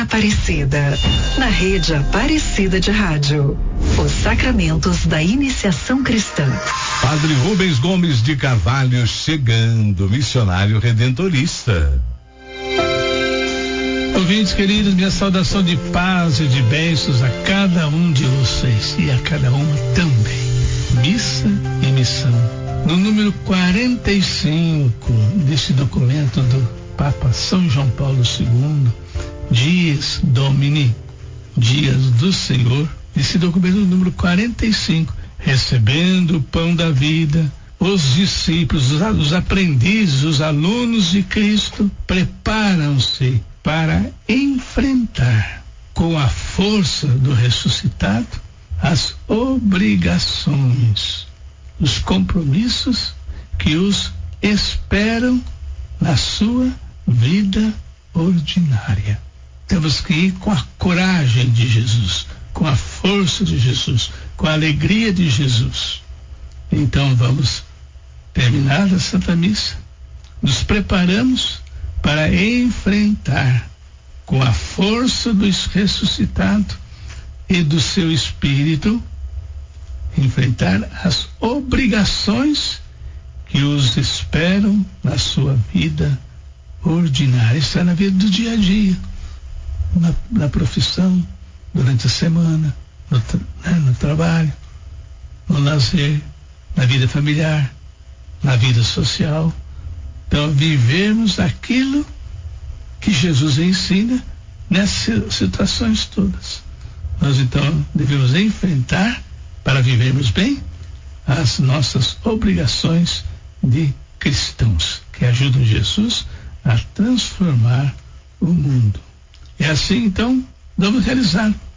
Aparecida. Na rede Aparecida de Rádio. Os sacramentos da iniciação cristã. Padre Rubens Gomes de Carvalho chegando, missionário redentorista. Ouvintes queridos, minha saudação de paz e de bênçãos a cada um de vocês e a cada uma também. Missa e missão. No número 45 desse documento do Papa São João Paulo II, Dies Domini, Dias do Senhor, esse documento número 45, recebendo o pão da vida, os discípulos, os aprendizes, os alunos de Cristo preparam-se para enfrentar com a força do ressuscitado as obrigações, os compromissos que os esperam na sua vida ordinária. Temos que ir com a coragem de Jesus, com a força de Jesus, com a alegria de Jesus. Então vamos terminar a Santa Missa, nos preparamos para enfrentar com a força do ressuscitado e do seu Espírito, enfrentar as obrigações que os esperam na sua vida ordinária. Isso é na vida do dia a dia, na profissão, durante a semana, no trabalho, no lazer, na vida familiar, na vida social. Então, vivemos aquilo que Jesus ensina nessas situações todas. Nós, então, devemos enfrentar, para vivermos bem, as nossas obrigações de cristãos, que ajudam Jesus a transformar o mundo. E assim, então, vamos realizar